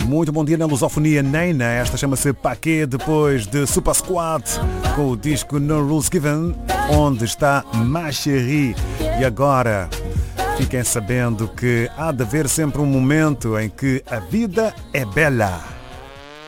Muito bom dia na lusofonia Neina. Esta chama-se Paquet, depois de Super Squad, com o disco No Rules Given, onde está Ma Chérie. E agora, fiquem sabendo que há de haver sempre um momento em que a vida é bela.